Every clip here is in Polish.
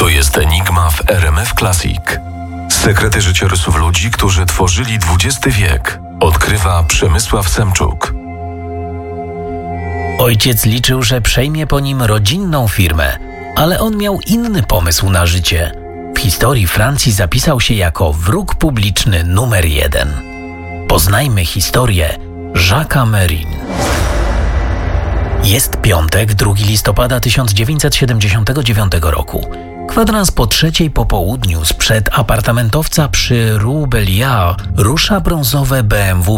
To jest Enigma w RMF Classic. Sekrety życiorysów ludzi, którzy tworzyli XX wiek, odkrywa Przemysław Semczuk. Ojciec liczył, że przejmie po nim rodzinną firmę, ale on miał inny pomysł na życie. W historii Francji zapisał się jako wróg publiczny numer 1. Poznajmy historię Jacques'a Mérine. Jest piątek, 2 listopada 1979 roku. Kwadrans po 3 po południu sprzed apartamentowca przy Rue Belliard rusza brązowe BMW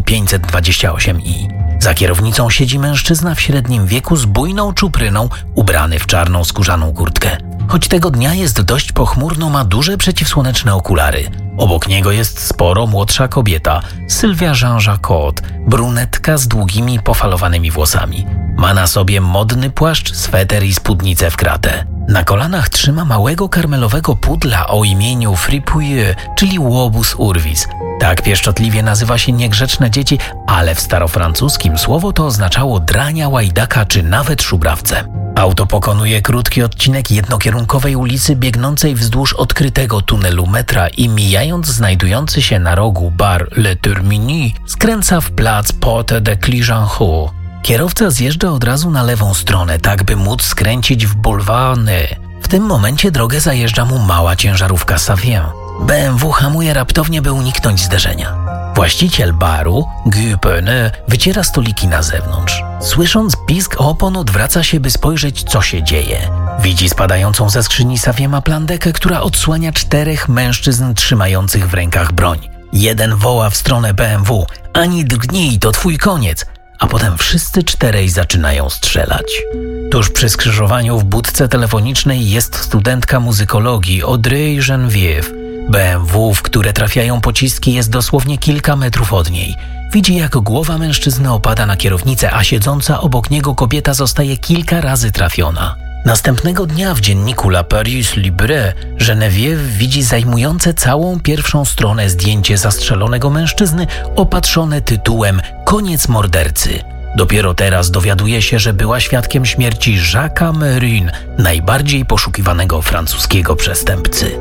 528i. Za kierownicą siedzi mężczyzna w średnim wieku z bujną czupryną, ubrany w czarną skórzaną kurtkę. Choć tego dnia jest dość pochmurno, ma duże przeciwsłoneczne okulary. Obok niego jest sporo młodsza kobieta, Sylwia Jean-Jacques, brunetka z długimi, pofalowanymi włosami. Ma na sobie modny płaszcz, sweter i spódnicę w kratę. Na kolanach trzyma małego karmelowego pudla o imieniu Fripouille, czyli łobuz urwis. Tak pieszczotliwie nazywa się niegrzeczne dzieci, ale w starofrancuskim słowo to oznaczało drania, łajdaka czy nawet szubrawcę. Auto pokonuje krótki odcinek jednokierunkowej ulicy biegnącej wzdłuż odkrytego tunelu metra i mijając znajdujący się na rogu bar Le Termini, skręca w plac Porte de Clignancourt. Kierowca zjeżdża od razu na lewą stronę, tak by móc skręcić w Boulevard Ney. W tym momencie drogę zajeżdża mu mała ciężarówka Savien. BMW hamuje raptownie, by uniknąć zderzenia. Właściciel baru, Guy Pene, wyciera stoliki na zewnątrz. Słysząc pisk opon, odwraca się, by spojrzeć, co się dzieje. Widzi spadającą ze skrzyni Saviema plandekę, która odsłania 4 mężczyzn trzymających w rękach broń. Jeden woła w stronę BMW: ani drgnij, to twój koniec. A potem wszyscy 4 zaczynają strzelać. Tuż przy skrzyżowaniu w budce telefonicznej jest studentka muzykologii Audrey Geneviève. BMW, w które trafiają pociski, jest dosłownie kilka metrów od niej. Widzi, jak głowa mężczyzny opada na kierownicę, a siedząca obok niego kobieta zostaje kilka razy trafiona. Następnego dnia w dzienniku La Paris Libre Geneviève widzi zajmujące całą pierwszą stronę zdjęcie zastrzelonego mężczyzny opatrzone tytułem „Koniec mordercy”. Dopiero teraz dowiaduje się, że była świadkiem śmierci Jacques'a Mérine, najbardziej poszukiwanego francuskiego przestępcy.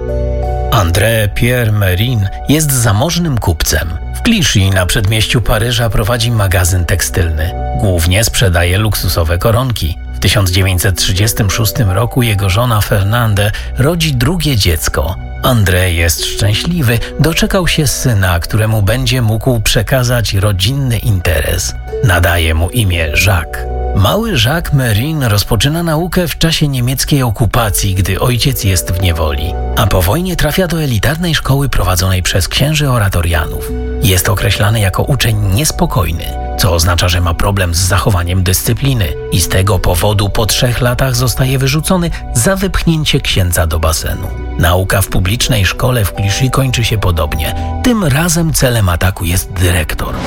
André Pierre Mérine jest zamożnym kupcem. W Clichy na przedmieściu Paryża prowadzi magazyn tekstylny. Głównie sprzedaje luksusowe koronki. W 1936 roku jego żona Fernande rodzi drugie dziecko. André jest szczęśliwy, doczekał się syna, któremu będzie mógł przekazać rodzinny interes. Nadaje mu imię Jacques. Mały Jacques Mérine rozpoczyna naukę w czasie niemieckiej okupacji, gdy ojciec jest w niewoli, a po wojnie trafia do elitarnej szkoły prowadzonej przez księży oratorianów. Jest określany jako uczeń niespokojny, co oznacza, że ma problem z zachowaniem dyscypliny i z tego powodu po 3 latach zostaje wyrzucony za wypchnięcie księdza do basenu. Nauka w publicznej szkole w Clichy kończy się podobnie. Tym razem celem ataku jest dyrektor.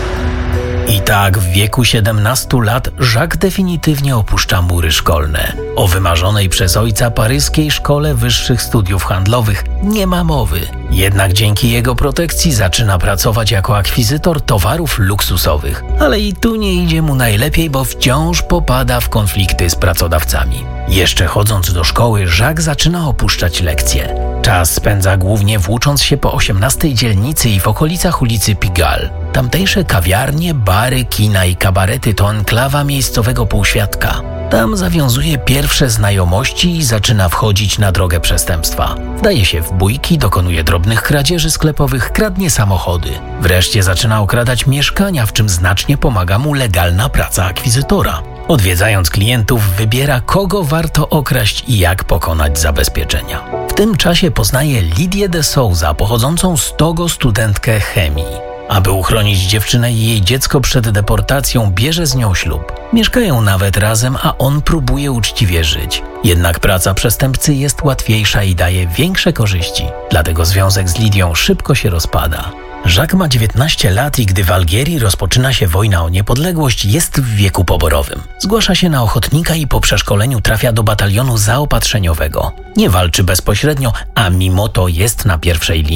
I tak w wieku 17 lat Jacques definitywnie opuszcza mury szkolne. O wymarzonej przez ojca paryskiej szkole wyższych studiów handlowych nie ma mowy. Jednak dzięki jego protekcji zaczyna pracować jako akwizytor towarów luksusowych. Ale i tu nie idzie mu najlepiej, bo wciąż popada w konflikty z pracodawcami. Jeszcze chodząc do szkoły, Jacques zaczyna opuszczać lekcje. Czas spędza głównie włócząc się po 18 dzielnicy i w okolicach ulicy Pigalle. Tamtejsze kawiarnie, bary, kina i kabarety to enklawa miejscowego półświadka. Tam zawiązuje pierwsze znajomości i zaczyna wchodzić na drogę przestępstwa. Wdaje się w bójki, dokonuje drobnych kradzieży sklepowych, kradnie samochody. Wreszcie zaczyna okradać mieszkania, w czym znacznie pomaga mu legalna praca akwizytora. Odwiedzając klientów, wybiera, kogo warto okraść i jak pokonać zabezpieczenia. W tym czasie poznaje Lidię de Souza, pochodzącą z Togo studentkę chemii. Aby uchronić dziewczynę i jej dziecko przed deportacją, bierze z nią ślub. Mieszkają nawet razem, a on próbuje uczciwie żyć. Jednak praca przestępcy jest łatwiejsza i daje większe korzyści. Dlatego związek z Lidią szybko się rozpada. Jacques ma 19 lat i gdy w Algierii rozpoczyna się wojna o niepodległość, jest w wieku poborowym. Zgłasza się na ochotnika i po przeszkoleniu trafia do batalionu zaopatrzeniowego. Nie walczy bezpośrednio, a mimo to jest na pierwszej linii.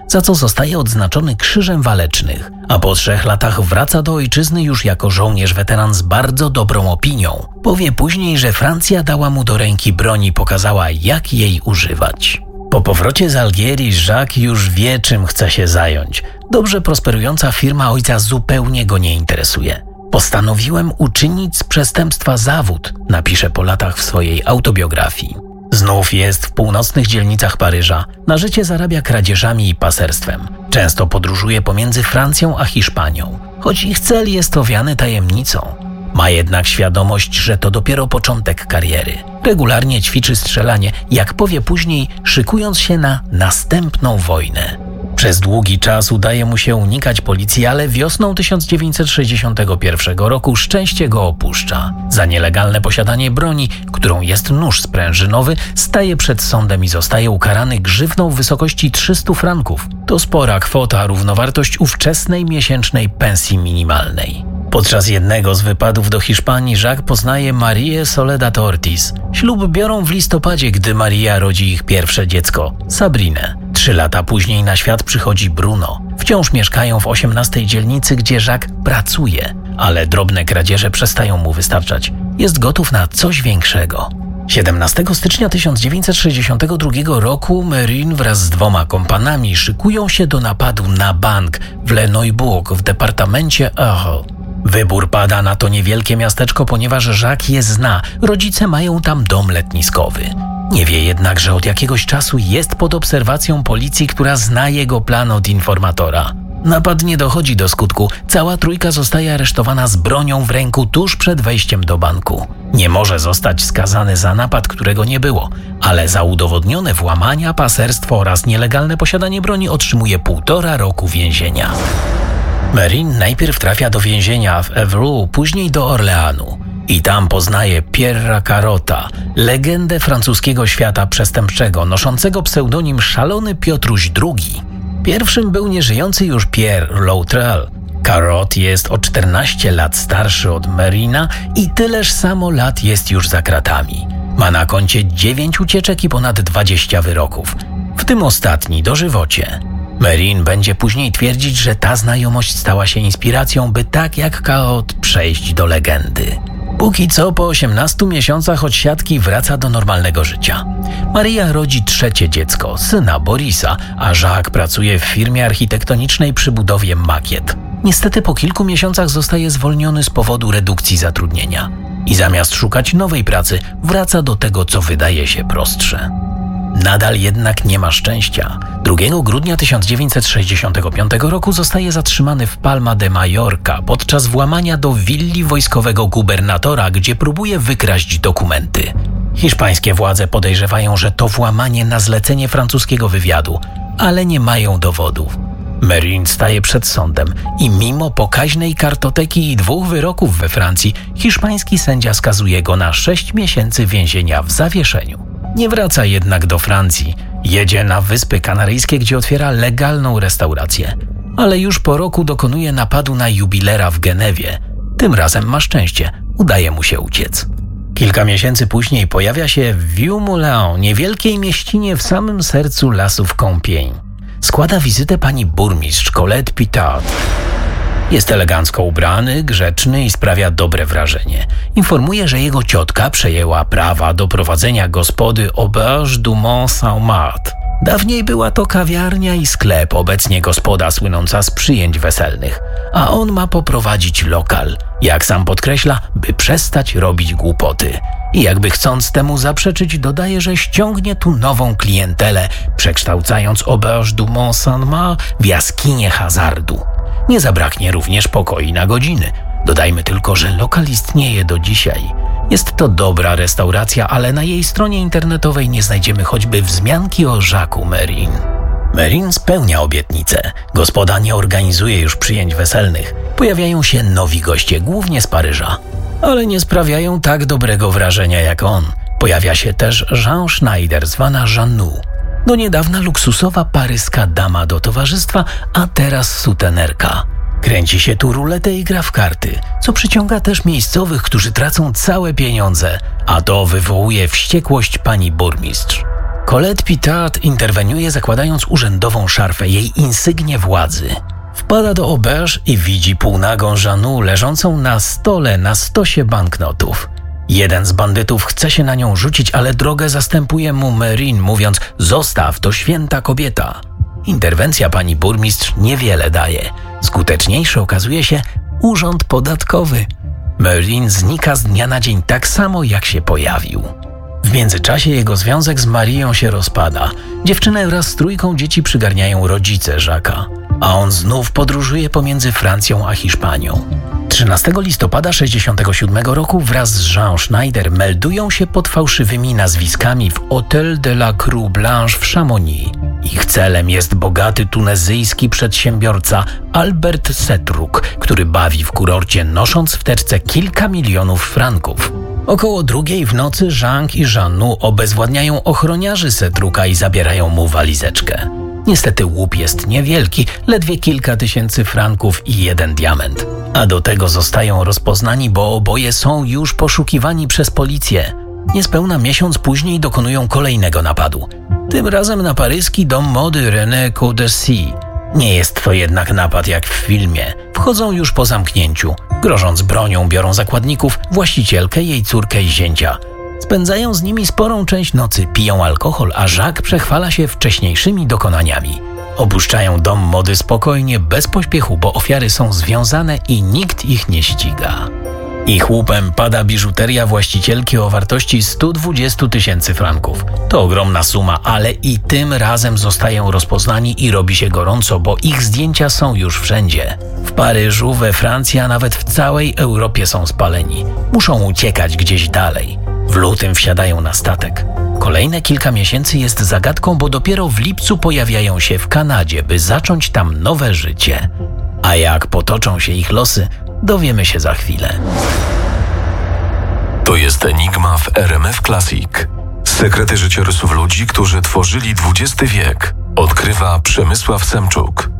za co zostaje odznaczony Krzyżem Walecznych, a po 3 latach wraca do ojczyzny już jako żołnierz weteran z bardzo dobrą opinią. Powie później, że Francja dała mu do ręki broń i pokazała, jak jej używać. Po powrocie z Algierii Jacques już wie, czym chce się zająć. Dobrze prosperująca firma ojca zupełnie go nie interesuje. Postanowiłem uczynić z przestępstwa zawód, napisze po latach w swojej autobiografii. Znów jest w północnych dzielnicach Paryża, na życie zarabia kradzieżami i paserstwem. Często podróżuje pomiędzy Francją a Hiszpanią, choć ich cel jest owiany tajemnicą. Ma jednak świadomość, że to dopiero początek kariery. Regularnie ćwiczy strzelanie, jak powie później, szykując się na następną wojnę. Przez długi czas udaje mu się unikać policji, ale wiosną 1961 roku szczęście go opuszcza. Za nielegalne posiadanie broni, którą jest nóż sprężynowy, staje przed sądem i zostaje ukarany grzywną w wysokości 300 franków. To spora kwota, równowartość ówczesnej miesięcznej pensji minimalnej. Podczas jednego z wypadów do Hiszpanii Jacques poznaje Marię Soledad Ortiz. Ślub biorą w listopadzie, gdy Maria rodzi ich pierwsze dziecko, Sabrinę. 3 lata później na świat przychodzi Bruno. Wciąż mieszkają w 18 dzielnicy, gdzie Jacques pracuje, ale drobne kradzieże przestają mu wystarczać. Jest gotów na coś większego. 17 stycznia 1962 roku Merin wraz z 2 kompanami szykują się do napadu na bank w Le Neubourg w departamencie Eure. Wybór pada na to niewielkie miasteczko, ponieważ Jacques je zna. Rodzice mają tam dom letniskowy. Nie wie jednak, że od jakiegoś czasu jest pod obserwacją policji, która zna jego plan od informatora. Napad nie dochodzi do skutku. Cała trójka zostaje aresztowana z bronią w ręku tuż przed wejściem do banku. Nie może zostać skazany za napad, którego nie było, ale za udowodnione włamania, paserstwo oraz nielegalne posiadanie broni otrzymuje 1,5 roku więzienia. Merin najpierw trafia do więzienia w Évreux, później do Orleanu. I tam poznaje Pierre'a Carota, legendę francuskiego świata przestępczego, noszącego pseudonim Szalony Piotruś II. Pierwszym był nieżyjący już Pierre Loutrel. Carot jest o 14 lat starszy od Merina i tyleż samo lat jest już za kratami. Ma na koncie 9 ucieczek i ponad 20 wyroków, w tym ostatni dożywocie. Merin będzie później twierdzić, że ta znajomość stała się inspiracją, by tak jak Carot przejść do legendy. Póki co po 18 miesiącach odsiadki wraca do normalnego życia. Maria rodzi 3 dziecko, syna Borisa, a Jacques pracuje w firmie architektonicznej przy budowie makiet. Niestety po kilku miesiącach zostaje zwolniony z powodu redukcji zatrudnienia. I zamiast szukać nowej pracy, wraca do tego, co wydaje się prostsze. Nadal jednak nie ma szczęścia. 2 grudnia 1965 roku zostaje zatrzymany w Palma de Mallorca podczas włamania do willi wojskowego gubernatora, gdzie próbuje wykraść dokumenty. Hiszpańskie władze podejrzewają, że to włamanie na zlecenie francuskiego wywiadu, ale nie mają dowodów. Merin staje przed sądem i mimo pokaźnej kartoteki i 2 wyroków we Francji, hiszpański sędzia skazuje go na 6 miesięcy więzienia w zawieszeniu. Nie wraca jednak do Francji. Jedzie na Wyspy Kanaryjskie, gdzie otwiera legalną restaurację. Ale już po roku dokonuje napadu na jubilera w Genewie. Tym razem ma szczęście. Udaje mu się uciec. Kilka miesięcy później pojawia się w Vieux-Moulin, niewielkiej mieścinie w samym sercu lasów Compiègne. Składa wizytę pani burmistrz Colette Pitard. Jest elegancko ubrany, grzeczny i sprawia dobre wrażenie. Informuje, że jego ciotka przejęła prawa do prowadzenia gospody Auberge du Mont Saint-Marthe. Dawniej była to kawiarnia i sklep, obecnie gospoda słynąca z przyjęć weselnych. A on ma poprowadzić lokal, jak sam podkreśla, by przestać robić głupoty. I jakby chcąc temu zaprzeczyć, dodaje, że ściągnie tu nową klientelę, przekształcając Auberge du Mont Saint-Marthe w jaskinię hazardu. Nie zabraknie również pokoi na godziny. Dodajmy tylko, że lokal istnieje do dzisiaj. Jest to dobra restauracja, ale na jej stronie internetowej nie znajdziemy choćby wzmianki o Jacquesu Merin. Merin spełnia obietnicę. Gospoda nie organizuje już przyjęć weselnych. Pojawiają się nowi goście, głównie z Paryża. Ale nie sprawiają tak dobrego wrażenia jak on. Pojawia się też Jean Schneider, zwana Jeannou. Do niedawna luksusowa paryska dama do towarzystwa, a teraz sutenerka. Kręci się tu ruletę i gra w karty, co przyciąga też miejscowych, którzy tracą całe pieniądze, a to wywołuje wściekłość pani burmistrz. Colette Pitat interweniuje, zakładając urzędową szarfę, jej insygnię władzy. Wpada do auberge i widzi półnagą Jeannu leżącą na stole na stosie banknotów. Jeden z bandytów chce się na nią rzucić, ale drogę zastępuje mu Merin, mówiąc: zostaw, to święta kobieta. Interwencja pani burmistrz niewiele daje. Skuteczniejszy okazuje się urząd podatkowy. Merin znika z dnia na dzień tak samo, jak się pojawił. W międzyczasie jego związek z Marią się rozpada. Dziewczynę wraz z trójką dzieci przygarniają rodzice Jacques'a, a on znów podróżuje pomiędzy Francją a Hiszpanią. 13 listopada 1967 roku wraz z Jean Schneider meldują się pod fałszywymi nazwiskami w Hôtel de la Croix Blanche w Chamonix. Ich celem jest bogaty tunezyjski przedsiębiorca Albert Setruk, który bawi w kurorcie, nosząc w teczce kilka milionów franków. Około 2:00 w nocy Jean i Jeannu obezwładniają ochroniarzy Setruka i zabierają mu walizeczkę. Niestety łup jest niewielki, ledwie kilka tysięcy franków i 1 diament. A do tego zostają rozpoznani, bo oboje są już poszukiwani przez policję. Niespełna miesiąc później dokonują kolejnego napadu. Tym razem na paryski dom mody René Codercy. Nie jest to jednak napad jak w filmie. Wchodzą już po zamknięciu. Grożąc bronią, biorą zakładników, właścicielkę, jej córkę i zięcia. Spędzają z nimi sporą część nocy, piją alkohol, a Jacques przechwala się wcześniejszymi dokonaniami. Opuszczają dom mody spokojnie, bez pośpiechu, bo ofiary są związane i nikt ich nie ściga. Ich łupem pada biżuteria właścicielki o wartości 120 000 franków. To ogromna suma, ale i tym razem zostają rozpoznani i robi się gorąco, bo ich zdjęcia są już wszędzie. W Paryżu, we Francji, a nawet w całej Europie są spaleni. Muszą uciekać gdzieś dalej. W lutym wsiadają na statek. Kolejne kilka miesięcy jest zagadką, bo dopiero w lipcu pojawiają się w Kanadzie, by zacząć tam nowe życie. A jak potoczą się ich losy, dowiemy się za chwilę. To jest Enigma w RMF Classic. Sekrety życiorysów ludzi, którzy tworzyli XX wiek. Odkrywa Przemysław Semczuk.